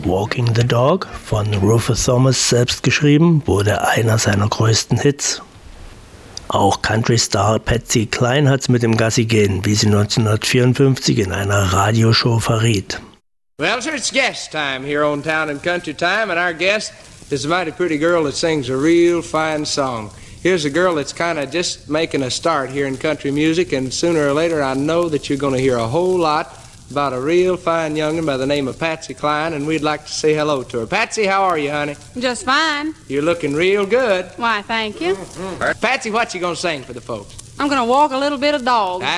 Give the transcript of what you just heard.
Walking the Dog von Rufus Thomas selbst geschrieben, wurde einer seiner größten Hits. Auch Country-Star Patsy Cline hat's mit dem Gassi gehen, wie sie 1954 in einer Radioshow verriet. Well, sir, it's guest time here on Town and Country Time, and our guest is a mighty pretty girl that sings a real fine song. Here's a girl that's kind of just making a start here in country music, and sooner or later I know that you're going to hear a whole lot about a real fine young'un by the name of Patsy Cline, and we'd like to say hello to her. Patsy, how are you, honey? Just fine. You're looking real good. Why, thank you. Patsy, what you going to sing for the folks? I'm going to walk a little bit of dog.